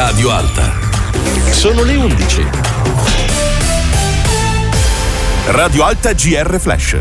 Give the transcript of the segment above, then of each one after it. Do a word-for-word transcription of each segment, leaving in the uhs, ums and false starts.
Radio Alta. Sono le undici. Radio Alta G R Flash.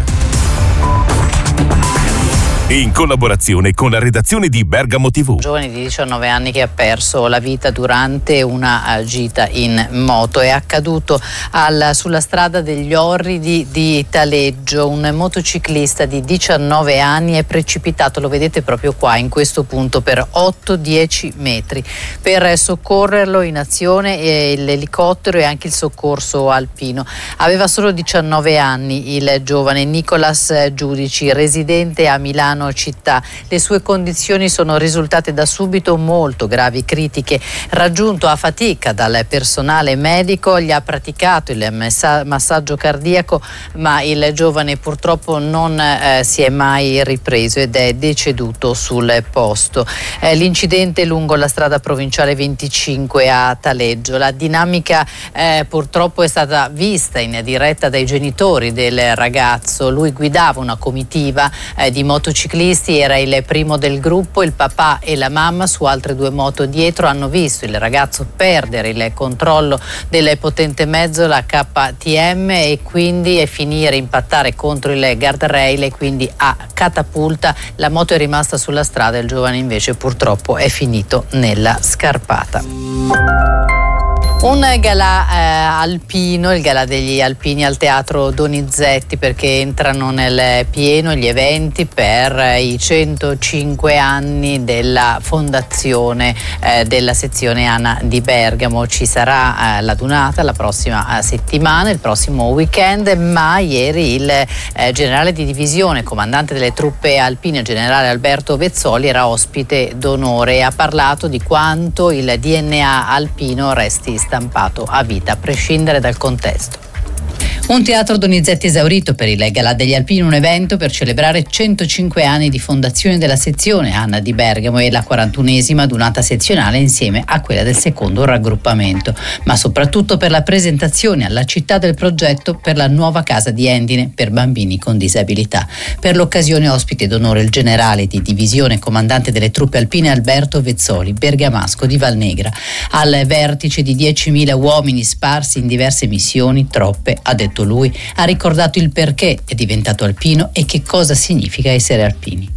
In collaborazione con la redazione di Bergamo tivù. Un giovane di diciannove anni che ha perso la vita durante una gita in moto. È accaduto al, sulla strada degli Orridi di Taleggio. Un motociclista di diciannove anni è precipitato, lo vedete proprio qua, in questo punto, per otto dieci metri. Per soccorrerlo in azione eh, l'elicottero e anche il soccorso alpino. Aveva solo diciannove anni il giovane Nicolas Giudici, residente a Milano città. Le sue condizioni sono risultate da subito molto gravi, critiche. Raggiunto a fatica dal personale medico, gli ha praticato il messa- massaggio cardiaco, ma il giovane purtroppo non eh, si è mai ripreso ed è deceduto sul posto. Eh, l'incidente lungo la strada provinciale venticinque a Taleggio. La dinamica eh, purtroppo è stata vista in diretta dai genitori del ragazzo. Lui guidava una comitiva eh, di motociclisti, era il primo del gruppo. Il papà e la mamma su altre due moto dietro hanno visto il ragazzo perdere il controllo del potente mezzo, la K T M, e quindi finire, impattare contro il guardrail e quindi a catapulta. La moto è rimasta sulla strada e il giovane invece purtroppo è finito nella scarpata. Un galà eh, alpino, il galà degli alpini al Teatro Donizetti, perché entrano nel pieno gli eventi per i centocinque anni della fondazione eh, della sezione ANA di Bergamo. Ci sarà eh, la dunata la prossima eh, settimana, il prossimo weekend, ma ieri il eh, generale di divisione, comandante delle truppe alpine, generale Alberto Vezzoli, era ospite d'onore e ha parlato di quanto il D N A alpino resti stampato a vita, a prescindere dal contesto. Un Teatro Donizetti esaurito per il Galà degli Alpini, un evento per celebrare centocinque anni di fondazione della sezione ANA di Bergamo e la quarantunesima dunata sezionale insieme a quella del secondo raggruppamento, ma soprattutto per la presentazione alla città del progetto per la nuova casa di Endine per bambini con disabilità. Per l'occasione ospite d'onore il generale di divisione comandante delle truppe alpine Alberto Vezzoli, bergamasco di Valnegra. Al vertice di diecimila uomini sparsi in diverse missioni, troppe, ha detto lui, ha ricordato il perché è diventato alpino e che cosa significa essere alpini.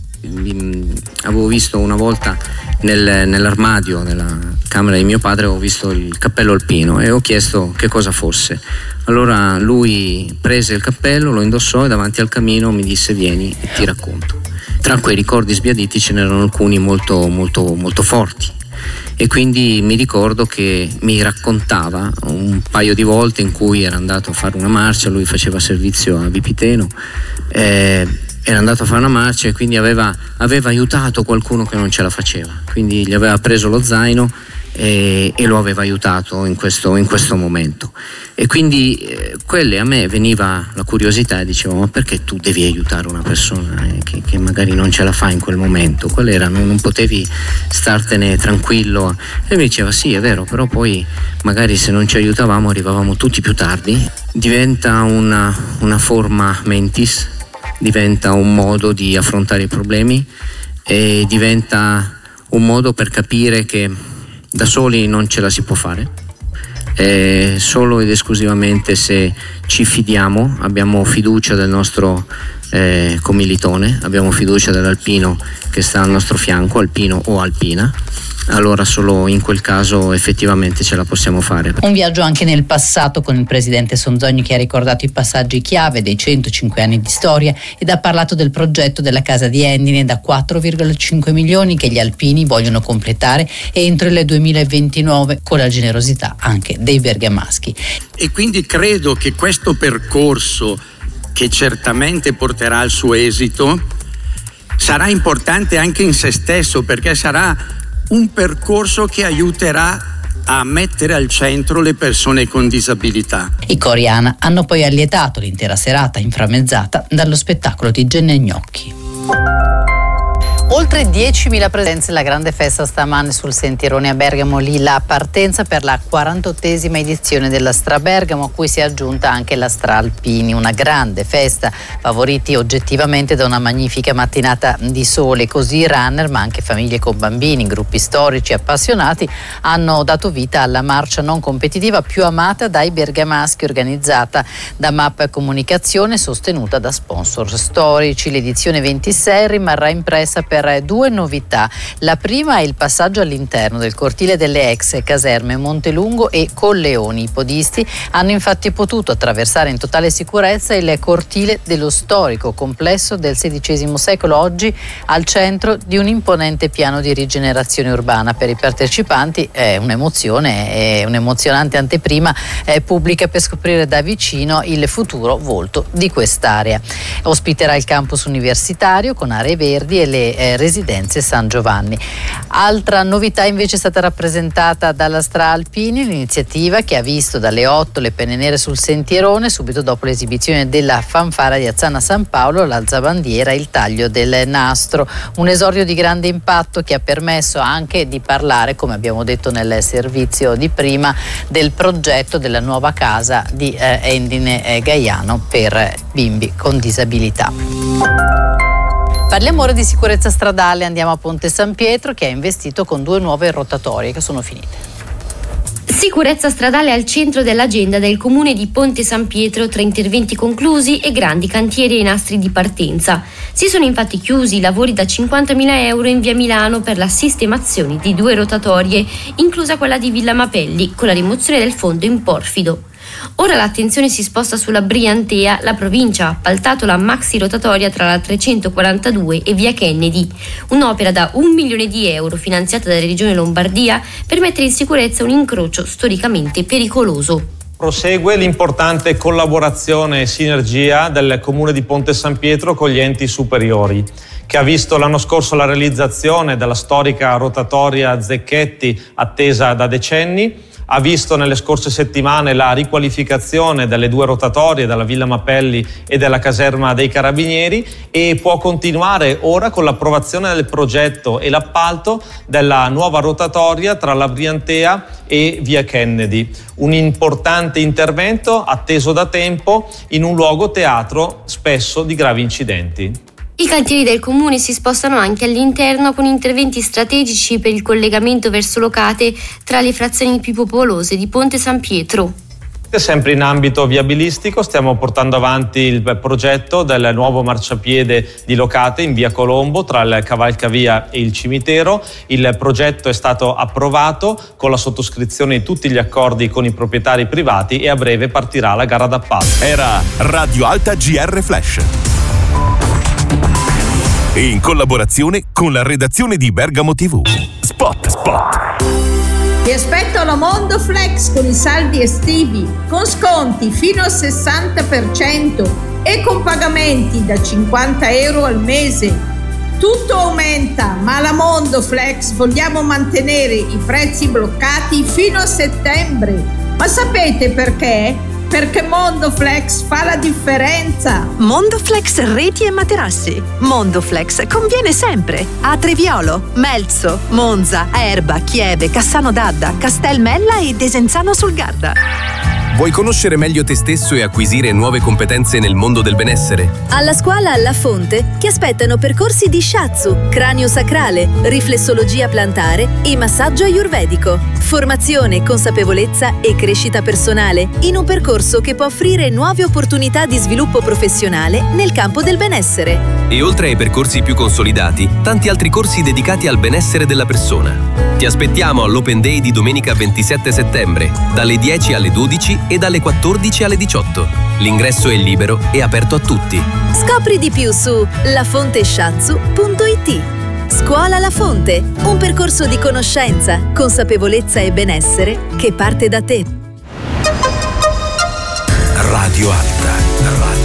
Avevo visto una volta nel, nell'armadio della camera di mio padre, avevo visto il cappello alpino e ho chiesto che cosa fosse. Allora lui prese il cappello, lo indossò e davanti al camino mi disse: vieni e ti racconto. Tra quei ricordi sbiaditi ce n'erano alcuni molto molto molto forti. E quindi mi ricordo che mi raccontava un paio di volte in cui era andato a fare una marcia, lui faceva servizio a Vipiteno, eh, era andato a fare una marcia e quindi aveva, aveva aiutato qualcuno che non ce la faceva, quindi gli aveva preso lo zaino e, e lo aveva aiutato in questo, in questo momento. E quindi eh, quelle a me veniva la curiosità e dicevo: ma perché tu devi aiutare una persona eh, che, che magari non ce la fa in quel momento? Qual era? Non, non potevi startene tranquillo? E mi diceva: sì, è vero, però poi magari se non ci aiutavamo arrivavamo tutti più tardi. Diventa una, una forma mentis, diventa un modo di affrontare i problemi e diventa un modo per capire che da soli non ce la si può fare. Eh, solo ed esclusivamente se ci fidiamo, abbiamo fiducia del nostro eh, commilitone, abbiamo fiducia dell'alpino che sta al nostro fianco, alpino o alpina, allora solo in quel caso effettivamente ce la possiamo fare. Un viaggio anche nel passato con il presidente Sonzogni, che ha ricordato i passaggi chiave dei centocinque anni di storia ed ha parlato del progetto della casa di Endine da quattro virgola cinque milioni che gli alpini vogliono completare entro il duemilaventinove, con la generosità anche dei bergamaschi. E quindi credo che questo percorso, che certamente porterà al suo esito, sarà importante anche in se stesso, perché sarà un percorso che aiuterà a mettere al centro le persone con disabilità. I cori ANA hanno poi allietato l'intera serata inframmezzata dallo spettacolo di Genne Gnocchi. Oltre diecimila presenze alla grande festa stamane sul Sentierone a Bergamo, lì la partenza per la quarantottesima edizione della Stra Bergamo, a cui si è aggiunta anche la Stra Alpini, una grande festa, favoriti oggettivamente da una magnifica mattinata di sole. Così i runner, ma anche famiglie con bambini, gruppi storici appassionati, hanno dato vita alla marcia non competitiva più amata dai bergamaschi, organizzata da Map Comunicazione, sostenuta da sponsor storici. L'edizione ventisei rimarrà impressa per due novità. La prima è il passaggio all'interno del cortile delle ex caserme Montelungo e Colleoni. I podisti hanno infatti potuto attraversare in totale sicurezza il cortile dello storico complesso del sedicesimo secolo, oggi al centro di un imponente piano di rigenerazione urbana. Per i partecipanti è un'emozione, è un'emozionante anteprima è pubblica per scoprire da vicino il futuro volto di quest'area. Ospiterà il campus universitario con aree verdi e le eh, residenze San Giovanni. Altra novità invece è stata rappresentata dalla Stra Alpini, l'iniziativa che ha visto dalle otto le penne nere sul Sentierone, subito dopo l'esibizione della fanfara di Azzana San Paolo, l'alzabandiera e il taglio del nastro. Un esordio di grande impatto che ha permesso anche di parlare, come abbiamo detto nel servizio di prima, del progetto della nuova casa di eh, Endine eh, Gaiano per bimbi con disabilità. Parliamo ora di sicurezza stradale, andiamo a Ponte San Pietro, che ha investito con due nuove rotatorie che sono finite. Sicurezza stradale al centro dell'agenda del comune di Ponte San Pietro, tra interventi conclusi e grandi cantieri ai nastri di partenza. Si sono infatti chiusi i lavori da cinquantamila euro in via Milano per la sistemazione di due rotatorie, inclusa quella di Villa Mapelli, con la rimozione del fondo in porfido. Ora l'attenzione si sposta sulla Briantea. La provincia ha appaltato la maxi rotatoria tra la trecentoquarantadue e via Kennedy, un'opera da un milione di euro finanziata dalla Regione Lombardia per mettere in sicurezza un incrocio storicamente pericoloso. Prosegue l'importante collaborazione e sinergia del Comune di Ponte San Pietro con gli enti superiori, che ha visto l'anno scorso la realizzazione della storica rotatoria Zecchetti, attesa da decenni. Ha visto nelle scorse settimane la riqualificazione delle due rotatorie della Villa Mapelli e della caserma dei Carabinieri e può continuare ora con l'approvazione del progetto e l'appalto della nuova rotatoria tra la Briantea e via Kennedy. Un importante intervento atteso da tempo in un luogo teatro spesso di gravi incidenti. I cantieri del comune si spostano anche all'interno con interventi strategici per il collegamento verso Locate tra le frazioni più popolose di Ponte San Pietro. Sempre in ambito viabilistico stiamo portando avanti il progetto del nuovo marciapiede di Locate in via Colombo tra il cavalcavia e il cimitero. Il progetto è stato approvato con la sottoscrizione di tutti gli accordi con i proprietari privati e a breve partirà la gara d'appalto. Era Radio Alta G R Flash, in collaborazione con la redazione di Bergamo tivù. Spot, spot. Ti aspetto alla Mondo Flex con i saldi estivi, con sconti fino al sessanta per cento e con pagamenti da cinquanta euro al mese. Tutto aumenta, ma alla Mondo Flex vogliamo mantenere i prezzi bloccati fino a settembre. Ma sapete perché? Perché Mondoflex fa la differenza. Mondoflex reti e materassi. Mondoflex conviene sempre. A Treviolo, Melzo, Monza, Erba, Chieve, Cassano d'Adda, Castelmella e Desenzano sul Garda. Vuoi conoscere meglio te stesso e acquisire nuove competenze nel mondo del benessere? Alla scuola La Fonte ti aspettano percorsi di shiatsu, cranio sacrale, riflessologia plantare e massaggio ayurvedico. Formazione, consapevolezza e crescita personale in un percorso che può offrire nuove opportunità di sviluppo professionale nel campo del benessere. E oltre ai percorsi più consolidati, tanti altri corsi dedicati al benessere della persona. Ti aspettiamo all'Open Day di domenica ventisette settembre, dalle dieci alle dodici e dalle quattordici alle diciotto. L'ingresso è libero e aperto a tutti. Scopri di più su lafonteshatsu punto it. Scuola La Fonte, un percorso di conoscenza, consapevolezza e benessere che parte da te. Radio Alta.